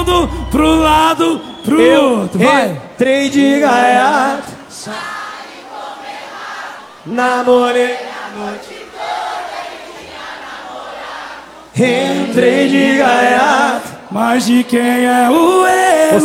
pro lado, pro outro. Vai! Entrei de gaiato, namorei a noite toda. Entrei de gaiato, Mas de quem é o erro?